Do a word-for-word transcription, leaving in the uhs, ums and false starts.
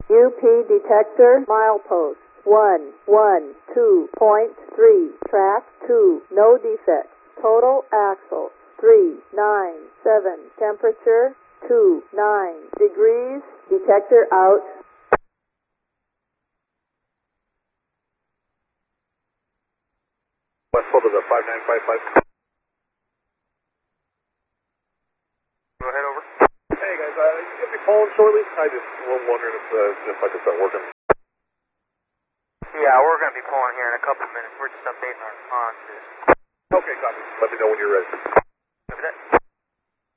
U P detector, milepost one one two point three, track two, no defects. Total axle three nine seven, temperature two nine degrees, detector out. Westfield to the five nine five five. Go ahead, over. Hey guys, uh, you get me calling shortly? I just was wondering if, uh, if I could start working. Yeah, we're going to be pulling here in a couple minutes. We're just updating our responses. Okay, copy. Let me know when you're ready.